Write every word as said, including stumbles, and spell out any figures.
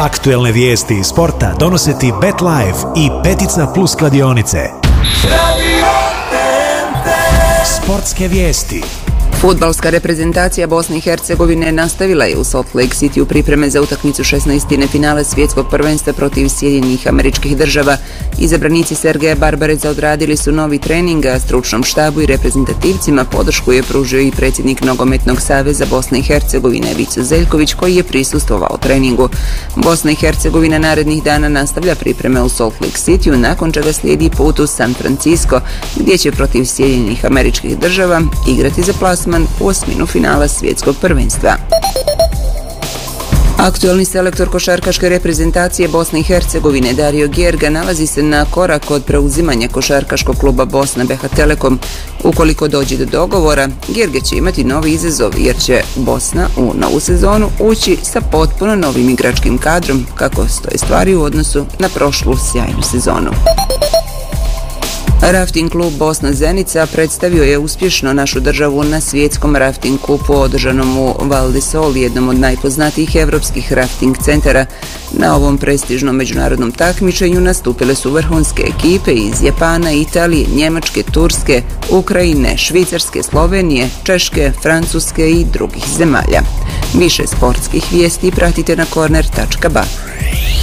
Aktuelne vijesti iz sporta donose ti BetLife i Petica Plus kladionice. Sportske vijesti. Fudbalska reprezentacija Bosne i Hercegovine nastavila je u Salt Lake City u pripreme za utakmicu šesnaestine finale svjetskog prvenstva protiv Sjedinjenih Američkih Država. Izabranici Sergeja Barbareca odradili su novi trening, a stručnom štabu i reprezentativcima podršku je pružio i predsjednik Nogometnog saveza Bosne i Hercegovine Vico Zeljković, koji je prisustvovao treningu. Bosna i Hercegovina narednih dana nastavlja pripreme u Salt Lake Cityu, nakon čega slijedi put u San Francisco, gdje će protiv Sjedinjenih Američkih Država igrati za plasman u osminu finala svjetskog prvenstva. Aktualni selektor košarkaške reprezentacije Bosne i Hercegovine Dario Gjerga nalazi se na korak od preuzimanja košarkaškog kluba Bosna B H Telekom. Ukoliko dođe do dogovora, Gjerge će imati novi izazov jer će Bosna u novu sezonu ući sa potpuno novim igračkim kadrom, kako stoje stvari u odnosu na prošlu sjajnu sezonu. Rafting klub Bosna Zenica predstavio je uspješno našu državu na svjetskom rafting kupu održanom u Val di Sol, jednom od najpoznatijih evropskih rafting centara. Na ovom prestižnom međunarodnom takmičenju nastupile su vrhunske ekipe iz Japana, Italije, Njemačke, Turske, Ukrajine, Švicarske, Slovenije, Češke, Francuske i drugih zemalja. Više sportskih vijesti pratite na korner tačka ba.